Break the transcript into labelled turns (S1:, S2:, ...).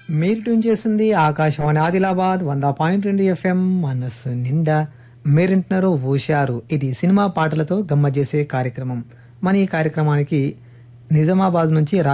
S1: మీరు ట్యూన్ చేసింది ఆకాశవాణి ఆదిలాబాద్ 100.2 ఎఫ్ఎం మనస్సు నిండా. మీరింటున్నారు హుషారు. ఇది సినిమా పాటలతో గమ్మత్ చేసే కార్యక్రమం. మన ఈ కార్యక్రమానికి నిజామాబాద్ నుంచి